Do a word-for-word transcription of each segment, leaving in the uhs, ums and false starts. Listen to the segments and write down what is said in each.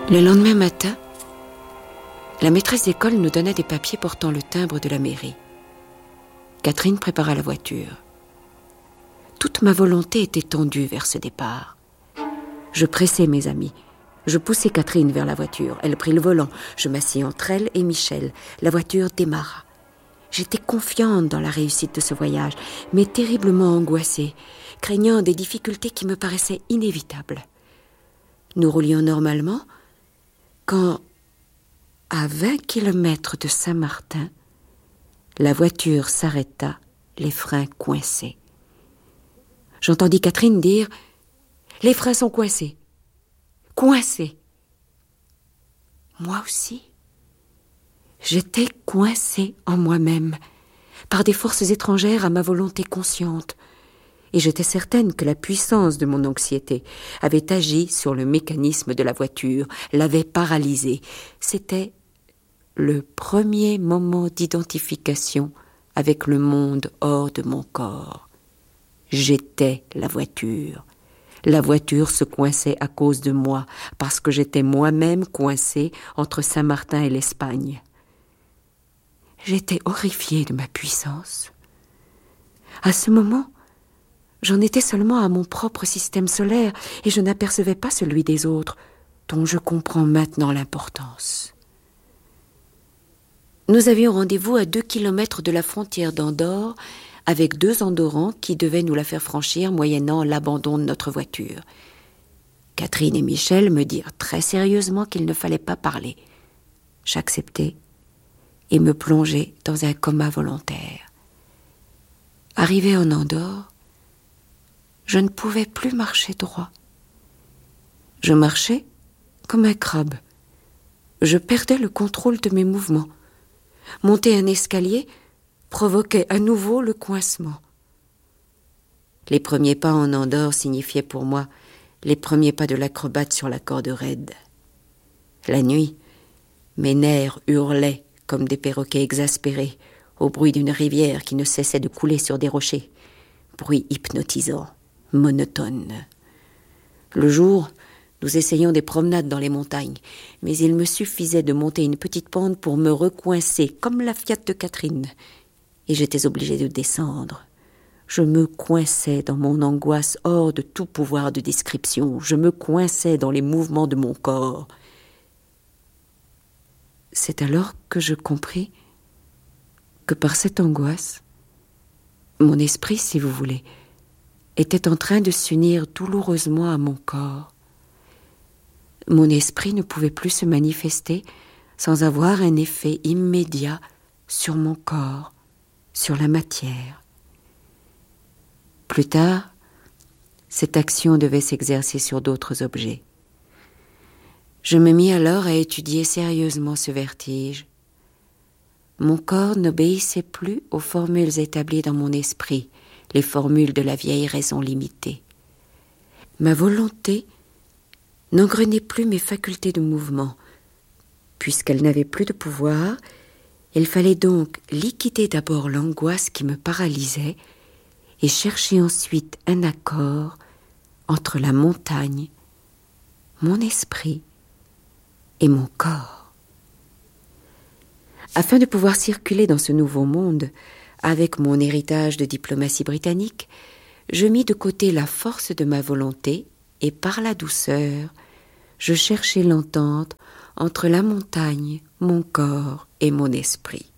Le lendemain matin, la maîtresse d'école nous donna des papiers portant le timbre de la mairie. Catherine prépara la voiture. Toute ma volonté était tendue vers ce départ. Je pressai mes amis. Je poussai Catherine vers la voiture. Elle prit le volant. Je m'assis entre elle et Michel. La voiture démarra. J'étais confiante dans la réussite de ce voyage, mais terriblement angoissée, craignant des difficultés qui me paraissaient inévitables. Nous roulions normalement, quand, à vingt kilomètres de Saint-Martin, la voiture s'arrêta, les freins coincés. J'entendis Catherine dire « Les freins sont coincés, coincés ». Moi aussi, j'étais coincée en moi-même, par des forces étrangères à ma volonté consciente, et j'étais certaine que la puissance de mon anxiété avait agi sur le mécanisme de la voiture, l'avait paralysée. C'était le premier moment d'identification avec le monde hors de mon corps. J'étais la voiture. La voiture se coinçait à cause de moi, parce que j'étais moi-même coincée entre Saint-Martin et l'Espagne. J'étais horrifiée de ma puissance. À ce moment, j'en étais seulement à mon propre système solaire et je n'apercevais pas celui des autres, dont je comprends maintenant l'importance. Nous avions rendez-vous à deux kilomètres de la frontière d'Andorre avec deux Andorrans qui devaient nous la faire franchir moyennant l'abandon de notre voiture. Catherine et Michel me dirent très sérieusement qu'il ne fallait pas parler. J'acceptai et me plongeai dans un coma volontaire. Arrivé en Andorre, je ne pouvais plus marcher droit. Je marchais comme un crabe. Je perdais le contrôle de mes mouvements. Monter un escalier provoquait à nouveau le coincement. Les premiers pas en Andorre signifiaient pour moi les premiers pas de l'acrobate sur la corde raide. La nuit, mes nerfs hurlaient comme des perroquets exaspérés au bruit d'une rivière qui ne cessait de couler sur des rochers. Bruit hypnotisant, monotone. Le jour, nous essayions des promenades dans les montagnes, mais il me suffisait de monter une petite pente pour me recoincer, comme la Fiat de Catherine. Et j'étais obligée de descendre. Je me coinçais dans mon angoisse hors de tout pouvoir de description. Je me coinçais dans les mouvements de mon corps. C'est alors que je compris que par cette angoisse, mon esprit, si vous voulez, était en train de s'unir douloureusement à mon corps. Mon esprit ne pouvait plus se manifester sans avoir un effet immédiat sur mon corps, sur la matière. Plus tard, cette action devait s'exercer sur d'autres objets. Je me mis alors à étudier sérieusement ce vertige. Mon corps n'obéissait plus aux formules établies dans mon esprit, les formules de la vieille raison limitée. Ma volonté n'engrenait plus mes facultés de mouvement. Puisqu'elle n'avait plus de pouvoir, il fallait donc liquider d'abord l'angoisse qui me paralysait et chercher ensuite un accord entre la montagne, mon esprit et mon corps. Afin de pouvoir circuler dans ce nouveau monde, avec mon héritage de diplomatie britannique, je mis de côté la force de ma volonté et par la douceur, je cherchai l'entente entre la montagne, mon corps et mon esprit.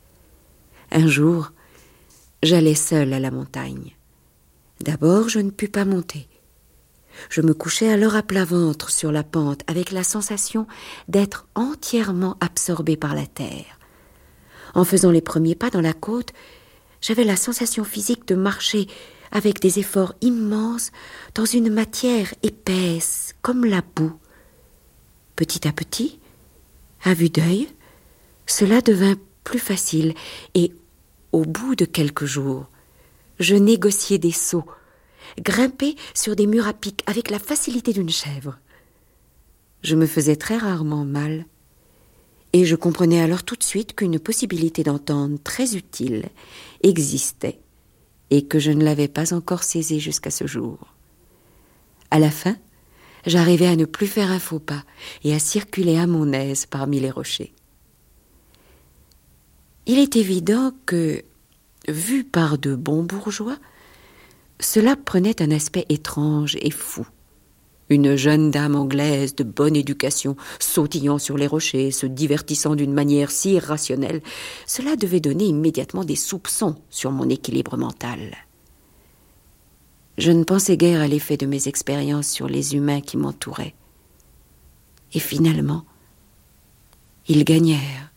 Un jour, j'allais seule à la montagne. D'abord, je ne pus pas monter. Je me couchai alors à plat ventre sur la pente avec la sensation d'être entièrement absorbée par la terre. En faisant les premiers pas dans la côte, j'avais la sensation physique de marcher avec des efforts immenses dans une matière épaisse comme la boue. Petit à petit, à vue d'œil, cela devint plus facile et, au bout de quelques jours, je négociai des sauts, grimpai sur des murs à pic avec la facilité d'une chèvre. Je me faisais très rarement mal et je comprenais alors tout de suite qu'une possibilité d'entente très utile existait et que je ne l'avais pas encore saisie jusqu'à ce jour. À la fin, j'arrivais à ne plus faire un faux pas et à circuler à mon aise parmi les rochers. Il est évident que, vu par de bons bourgeois, cela prenait un aspect étrange et fou. Une jeune dame anglaise de bonne éducation, sautillant sur les rochers, se divertissant d'une manière si irrationnelle, cela devait donner immédiatement des soupçons sur mon équilibre mental. Je ne pensais guère à l'effet de mes expériences sur les humains qui m'entouraient. Et finalement, ils gagnèrent.